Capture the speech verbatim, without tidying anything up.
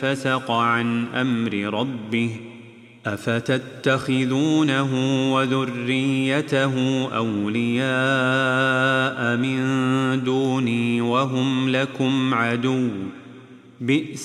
فسق عن أمر ربه أفتتخذونه وذريته أولياء من دوني وهم لكم عدو بئس